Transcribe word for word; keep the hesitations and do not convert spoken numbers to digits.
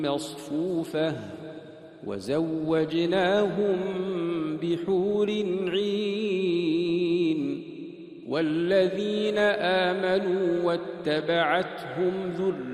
مصفوفة وزوجناهم بحور عين والذين آمنوا واتبعتهم ذريتهم